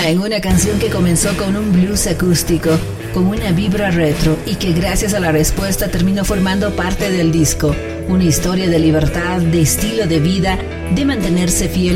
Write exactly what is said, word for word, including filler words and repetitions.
en una canción que comenzó con un blues acústico, con una vibra retro y que gracias a la respuesta terminó formando parte del disco. Una historia de libertad, de estilo de vida, de mantenerse fiel